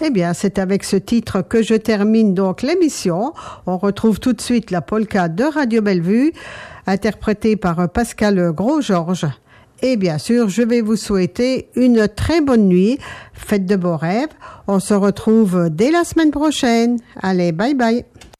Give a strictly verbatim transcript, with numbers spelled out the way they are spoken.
Eh bien, c'est avec ce titre que je termine donc l'émission. On retrouve tout de suite la polka de Radio Bellevue, interprétée par Pascal Gros-Georges. Et bien sûr, je vais vous souhaiter une très bonne nuit. Faites de beaux rêves. On se retrouve dès la semaine prochaine. Allez, bye bye.